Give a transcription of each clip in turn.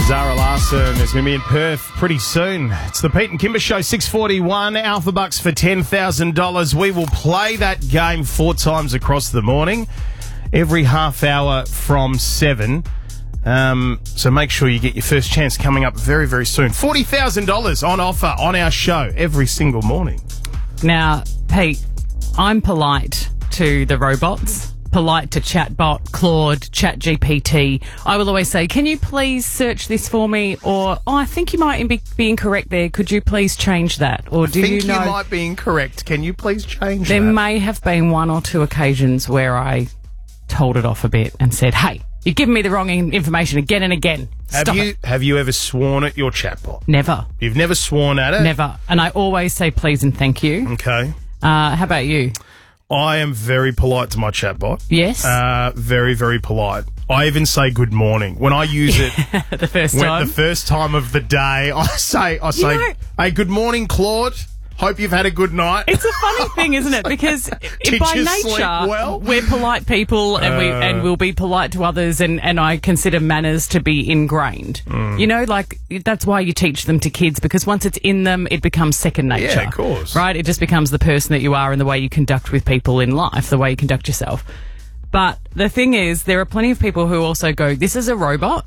Zara Larson is going to be in Perth pretty soon. It's the Pete and Kimber Show, 6:41, Alpha Bucks for $10,000. We will play that game 4 times across the morning, every half hour from 7. So make sure you get your first chance coming up very, very soon. $40,000 on offer on our show every single morning. Now, Pete, I'm polite to the robots. Polite to chatbot, Claude, ChatGPT. I will always say, can you please search this for me? Or, I think you might be incorrect there. Could you please change that? Or do you know... you might be incorrect. Can you please change that? There may have been 1 or 2 occasions where I told it off a bit and said, hey, you're giving me the wrong information again and again. Stop it. Have you ever sworn at your chatbot? Never. You've never sworn at it? Never. And I always say please and thank you. Okay. How about you? I am very polite to my chatbot. Yes. Very, very polite. I even say good morning. When I use it the first time of the day, I say, hey, good morning, Claude. Hope you've had a good night. It's a funny thing, isn't it? Because by nature, well? we're polite people and we'll be polite to others, and I consider manners to be ingrained. You know, like, that's why you teach them to kids, because once it's in them, it becomes second nature. Yeah, of course. Right? It just becomes the person that you are and the way you conduct with people in life, the way you conduct yourself. But the thing is, there are plenty of people who also go, this is a robot.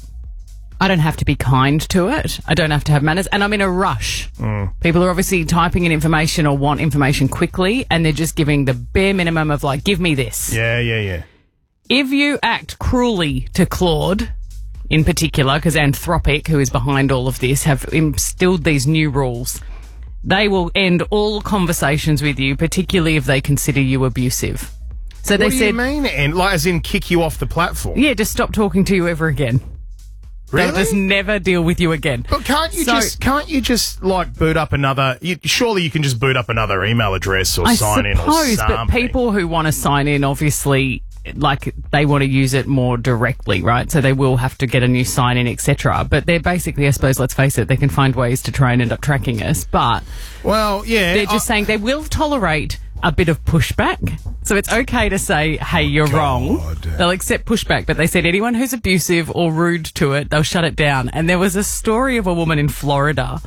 I don't have to be kind to it. I don't have to have manners. And I'm in a rush. People are obviously typing in information or want information quickly, and they're just giving the bare minimum of, like, give me this. Yeah. If you act cruelly to Claude, in particular, because Anthropic, who is behind all of this, have instilled these new rules, they will end all conversations with you, particularly if they consider you abusive. So what do you mean? And, like, as in kick you off the platform? Yeah, just stop talking to you ever again. Really? They'll just never deal with you again. But can't you just like boot up another? Surely you can just boot up another email address or sign in or something. I suppose, but people who want to sign in, obviously, like, they want to use it more directly, right? So they will have to get a new sign in, etc. But they're basically, I suppose, let's face it, they can find ways to try and end up tracking us. But they're just saying they will tolerate a bit of pushback. So it's okay to say, hey, you're wrong. They'll accept pushback, but they said anyone who's abusive or rude to it, they'll shut it down. And there was a story of a woman in Florida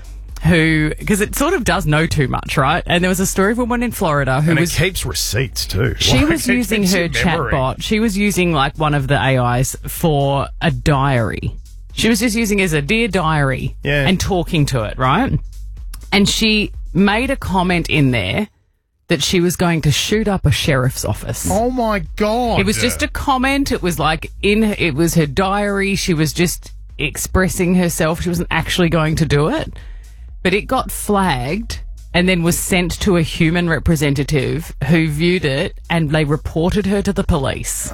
who, because it sort of does know too much, right? And there was a story of a woman in Florida who it keeps receipts too. She was using her chatbot. She was using, like, one of the AIs for a diary. She was just using it as a dear diary and talking to it, right? And she made a comment in there that she was going to shoot up a sheriff's office. Oh my God. It was just a comment. It was like it was her diary. She was just expressing herself. She wasn't actually going to do it. But it got flagged and then was sent to a human representative who viewed it, and they reported her to the police.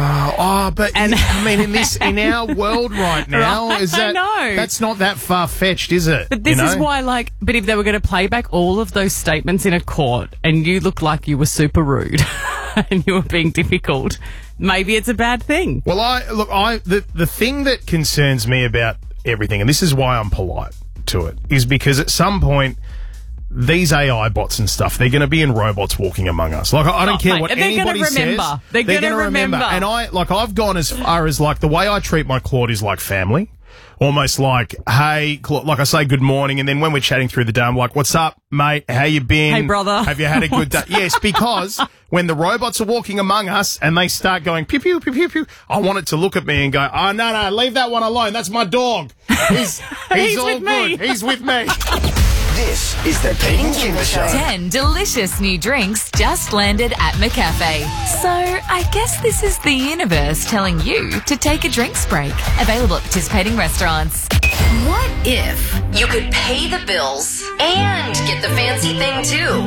But I mean, in our world right now, I know. That's not that far-fetched, is it? But this is why, like, but if they were going to play back all of those statements in a court and you looked like you were super rude and you were being difficult, maybe it's a bad thing. Well, the thing that concerns me about everything, and this is why I'm polite to it, is because at some point, these AI bots and stuff, they're going to be in robots walking among us. Like, I don't care what anybody says. They're going to remember. And I've gone as far as, like, the way I treat my Claude is like family. Almost like, hey, Claude, like, I say good morning, and then when we're chatting through the day, I'm like, what's up, mate? How you been? Hey, brother. Have you had a good day? Yes, because when the robots are walking among us and they start going pew, pew, pew, pew, pew, I want it to look at me and go, oh, no, leave that one alone. That's my dog. He's all good. He's with me. This is the Pete and Kimber Show. 10 delicious new drinks just landed at McCafe. So I guess this is the universe telling you to take a drinks break. Available at participating restaurants. What if you could pay the bills and get the fancy thing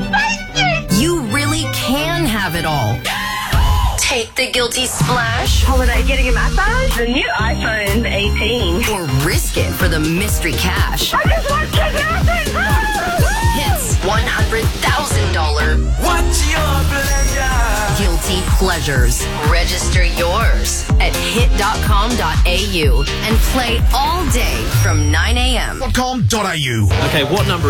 too? You really can have it all. Take the guilty splash. Holiday getting a massage? The new iPhone 18. Or risk it for the mystery cash. I just want kidnapping! Hits $100,000. What's your pleasure? Guilty pleasures. Register yours at hit.com.au and play all day from 9 a.m. .com.au. Okay, what number